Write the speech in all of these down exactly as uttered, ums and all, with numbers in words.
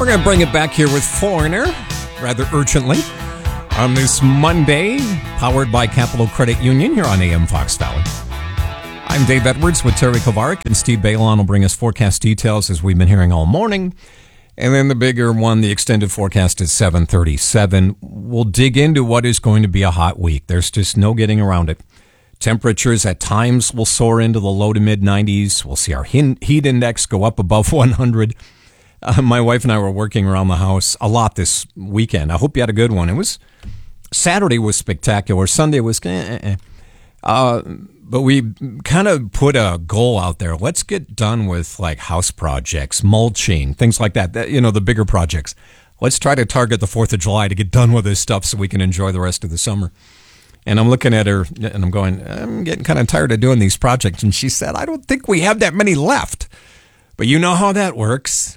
going to bring it back here with Foreigner, rather urgently, on this Monday, powered by Capital Credit Union here on A M Fox Valley. I'm Dave Edwards with Terry Kovarik, and Steve Balon will bring us forecast details as we've been hearing all morning. And then the bigger one, the extended forecast is seven thirty-seven. We'll dig into what is going to be a hot week. There's just no getting around it. Temperatures at times will soar into the low to mid nineties. We'll see our heat index go up above one hundred. Uh, my wife and I were working around the house a lot this weekend. I hope you had a good one. It was Saturday was spectacular. Sunday was eh, eh, eh. Uh, but we kind of put a goal out there. Let's get done with like house projects, mulching, things like that. that you know, the bigger projects. Let's try to target the fourth of July to get done with this stuff so we can enjoy the rest of the summer. And I'm looking at her and I'm going, I'm getting kind of tired of doing these projects. And she said, I don't think we have that many left. But you know how that works.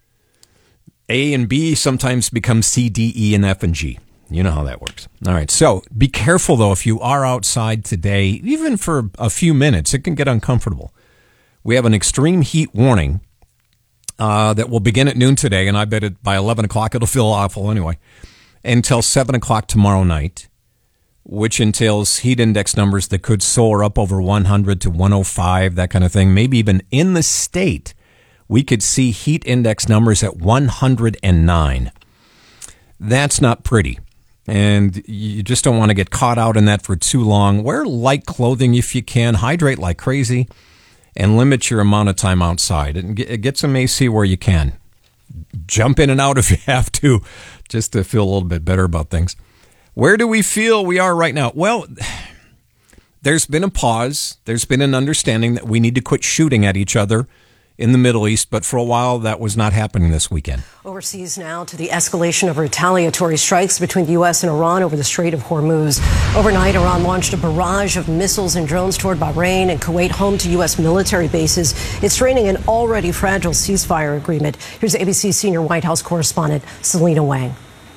A and B sometimes become C, D, E, and F and G. You know how that works. All right. So be careful, though, if you are outside today, even for a few minutes, it can get uncomfortable. We have an extreme heat warning uh, that will begin at noon today, and I bet it by eleven o'clock it'll feel awful anyway, until seven o'clock tomorrow night, which entails heat index numbers that could soar up over one hundred to one oh five, that kind of thing. Maybe even in the state, we could see heat index numbers at one hundred nine. That's not pretty. And you just don't want to get caught out in that for too long. Wear light clothing if you can. Hydrate like crazy. And limit your amount of time outside. And get some A C where you can. Jump in and out if you have to, just to feel a little bit better about things. Where do we feel we are right now? Well, there's been a pause. There's been an understanding that we need to quit shooting at each other in the Middle East, but for a while that was not happening this weekend. Overseas now to the escalation of retaliatory strikes between the U S and Iran over the Strait of Hormuz. Overnight, Iran launched a barrage of missiles and drones toward Bahrain and Kuwait, home to U S military bases. It's straining an already fragile ceasefire agreement. Here's A B C senior White House correspondent Selena Wang.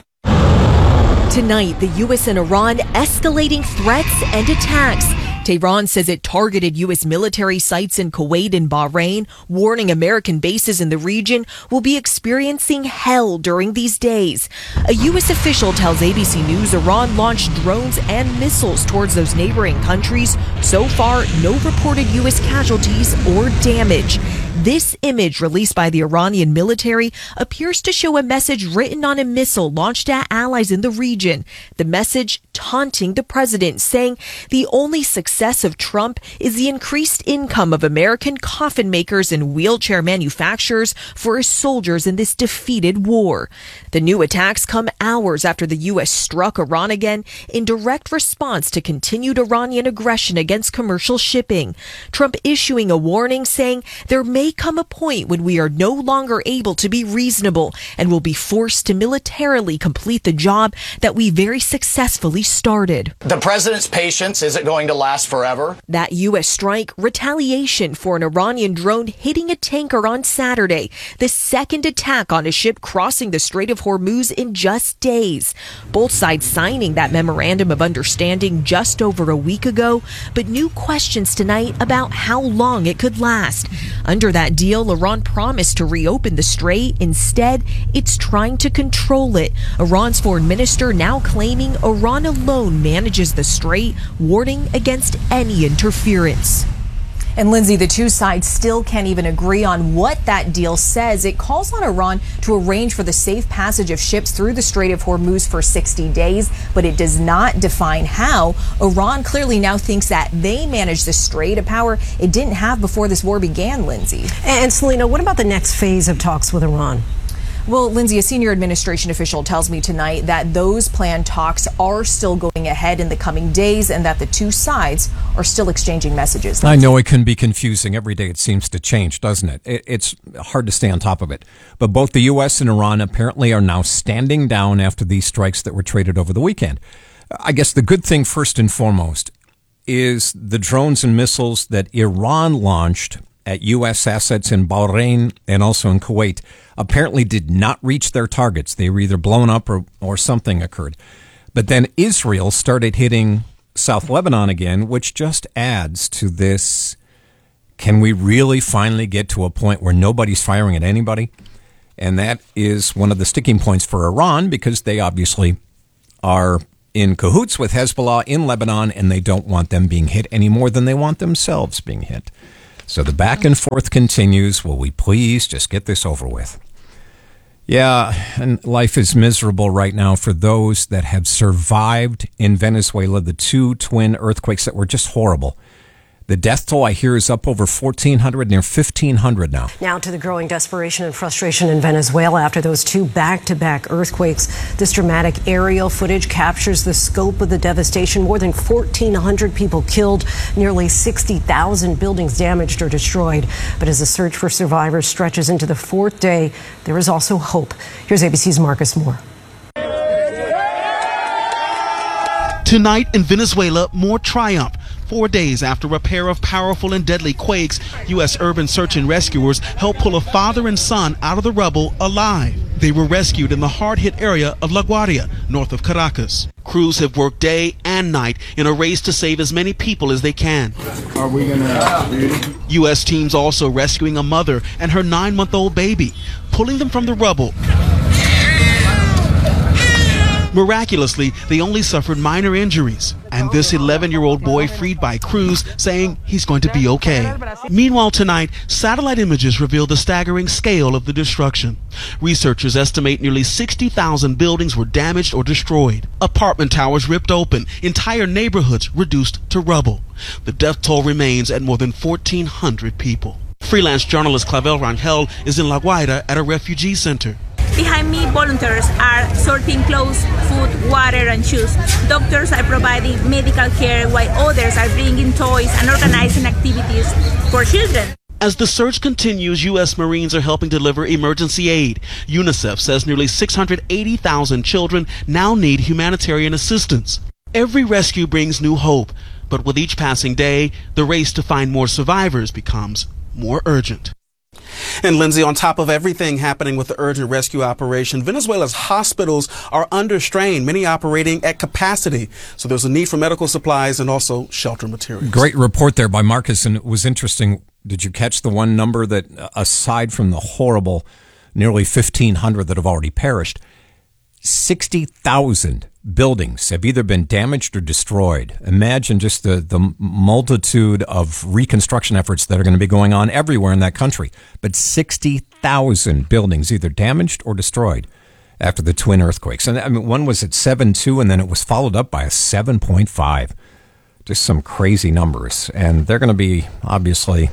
Tonight, the U S and Iran escalating threats and attacks. Tehran says it targeted U S military sites in Kuwait and Bahrain, warning American bases in the region will be experiencing hell during these days. A U S official tells A B C News Iran launched drones and missiles towards those neighboring countries. So far, no reported U S casualties or damage. This image released by the Iranian military appears to show a message written on a missile launched at allies in the region. The message taunting the president, saying the only success of Trump is the increased income of American coffin makers and wheelchair manufacturers for his soldiers in this defeated war. The new attacks come hours after the U S struck Iran again in direct response to continued Iranian aggression against commercial shipping. Trump issuing a warning saying there may come a point when we are no longer able to be reasonable and will be forced to militarily complete the job that we very successfully started. The president's patience isn't going to last forever. That U S strike, retaliation for an Iranian drone hitting a tanker on Saturday, the second attack on a ship crossing the Strait of Hormuz in just days. Both sides signing that memorandum of understanding just over a week ago, but new questions tonight about how long it could last. Under that deal, Iran promised to reopen the strait. Instead, it's trying to control it. Iran's foreign minister now claiming Iran alone manages the strait, warning against any interference. And Lindsay, the two sides still can't even agree on what that deal says. It calls on Iran to arrange for the safe passage of ships through the Strait of Hormuz for sixty days, but it does not define how. Iran clearly now thinks that they manage the strait, a power it didn't have before this war began, Lindsay. And Selena, what about the next phase of talks with Iran? Well, Lindsay, a senior administration official tells me tonight that those planned talks are still going ahead in the coming days and that the two sides are still exchanging messages. Lindsay. I know it can be confusing. Every day it seems to change, doesn't it? It's hard to stay on top of it. But both the U S and Iran apparently are now standing down after these strikes that were traded over the weekend. I guess the good thing first and foremost is the drones and missiles that Iran launched at U S assets in Bahrain and also in Kuwait apparently did not reach their targets. They were either blown up or, or something occurred. But then Israel started hitting South Lebanon again, which just adds to this. Can we really finally get to a point where nobody's firing at anybody? And that is one of the sticking points for Iran because they obviously are in cahoots with Hezbollah in Lebanon, and they don't want them being hit any more than they want themselves being hit. So the back and forth continues. Will we please just get this over with? Yeah, and life is miserable right now for those that have survived in Venezuela, the two twin earthquakes that were just horrible. The death toll, I hear, is up over fourteen hundred, near fifteen hundred now. Now to the growing desperation and frustration in Venezuela after those two back-to-back earthquakes. This dramatic aerial footage captures the scope of the devastation. More than fourteen hundred people killed, nearly sixty thousand buildings damaged or destroyed. But as the search for survivors stretches into the fourth day, there is also hope. Here's A B C's Marcus Moore. Tonight in Venezuela, more triumph. Four days after a pair of powerful and deadly quakes, U S urban search and rescuers helped pull a father and son out of the rubble alive. They were rescued in the hard-hit area of La Guardia, north of Caracas. Crews have worked day and night in a race to save as many people as they can. Are we gonna... U S teams also rescuing a mother and her nine-month-old baby, pulling them from the rubble. Miraculously, they only suffered minor injuries. And this eleven-year-old boy freed by crews saying he's going to be okay. Meanwhile, tonight, satellite images reveal the staggering scale of the destruction. Researchers estimate nearly sixty thousand buildings were damaged or destroyed. Apartment towers ripped open, entire neighborhoods reduced to rubble. The death toll remains at more than fourteen hundred people. Freelance journalist Clavel Rangel is in La Guaira at a refugee center. Behind me, volunteers are sorting clothes, food, water, and shoes. Doctors are providing medical care, while others are bringing toys and organizing activities for children. As the search continues, U S Marines are helping deliver emergency aid. UNICEF says nearly six hundred eighty thousand children now need humanitarian assistance. Every rescue brings new hope, but with each passing day, the race to find more survivors becomes more urgent. And Lindsay, on top of everything happening with the urgent rescue operation, Venezuela's hospitals are under strain, many operating at capacity. So there's a need for medical supplies and also shelter materials. Great report there by Marcus, and it was interesting. Did you catch the one number that, aside from the horrible nearly fifteen hundred that have already perished, sixty thousand buildings have either been damaged or destroyed. Imagine just the, the multitude of reconstruction efforts that are going to be going on everywhere in that country. But sixty thousand buildings either damaged or destroyed after the twin earthquakes. And I mean, one was at seven point two, and then it was followed up by a seven point five. Just some crazy numbers. And they're going to be, obviously,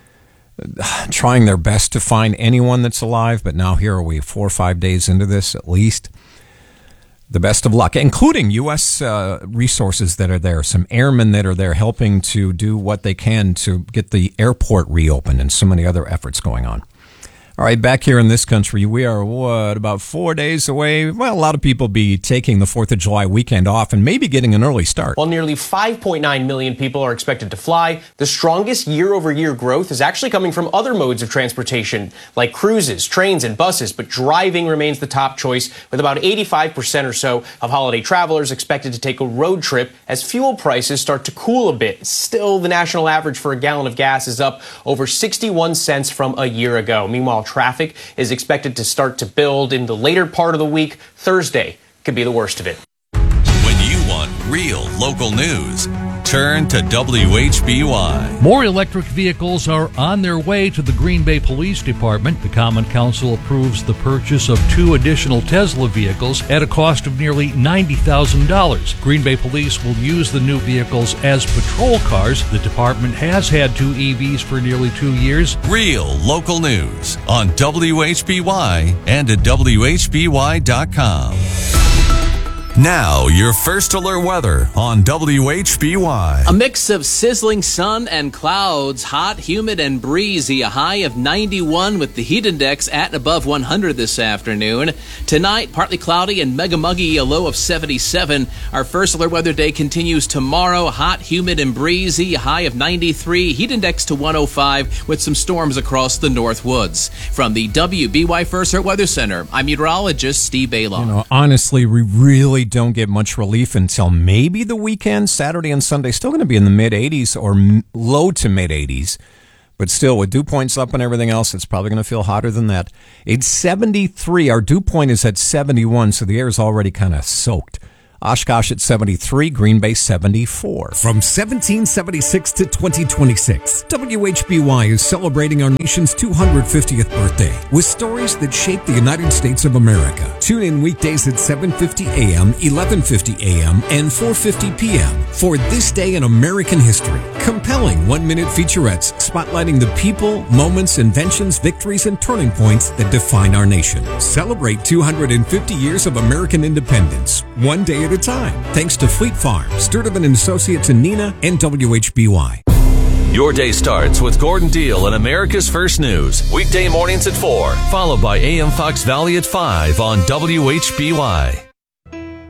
trying their best to find anyone that's alive. But now here are we, four or five days into this at least. The best of luck, including U S uh, resources that are there, some airmen that are there helping to do what they can to get the airport reopened and so many other efforts going on. All right, back here in this country, we are, what, about four days away? Well, a lot of people be taking the fourth of July weekend off and maybe getting an early start. While nearly five point nine million people are expected to fly, the strongest year-over-year growth is actually coming from other modes of transportation, like cruises, trains, and buses, but driving remains the top choice, with about eighty-five percent or so of holiday travelers expected to take a road trip as fuel prices start to cool a bit. Still, the national average for a gallon of gas is up over sixty-one cents from a year ago. Meanwhile, traffic is expected to start to build in the later part of the week. Thursday could be the worst of it. When you want real local news, turn to W H B Y. More electric vehicles are on their way to the Green Bay Police Department. The Common Council approves the purchase of two additional Tesla vehicles at a cost of nearly ninety thousand dollars. Green Bay Police will use the new vehicles as patrol cars. The department has had two E Vs for nearly two years. Real local news on W H B Y and at W H B Y dot com. Now, your first alert weather on W H B Y. A mix of sizzling sun and clouds, hot, humid, and breezy. A high of ninety-one with the heat index at above one hundred this afternoon. Tonight, partly cloudy and mega muggy, a low of seventy-seven. Our first alert weather day continues tomorrow. Hot, humid, and breezy. A high of ninety-three. Heat index to one oh five with some storms across the North Woods. From the W B Y First Alert Weather Center, I'm meteorologist Steve Baylor. You know, honestly, we really don't get much relief until maybe the weekend. Saturday and Sunday still going to be in the mid eighties or m- low to mid eighties, But still, with dew points up and everything else, it's probably going to feel hotter than that. It's seventy-three. Our dew point is at seventy-one, so the air is already kind of soaked. Oshkosh at seventy-three, Green Bay seventy-four. From seventeen seventy-six to twenty twenty-six, W H B Y is celebrating our nation's two hundred fiftieth birthday with stories that shaped the United States of America. Tune in weekdays at seven fifty a.m., eleven fifty a.m., and four fifty p.m. for This Day in American History. Compelling one-minute featurettes spotlighting the people, moments, inventions, victories, and turning points that define our nation. Celebrate two hundred fifty years of American independence, one day at a time. Thanks to Fleet Farm, Sturtevant and Associates in Neenah, and W H B Y. Your day starts with Gordon Deal and America's First News. Weekday mornings at four, followed by A M Fox Valley at five on W H B Y.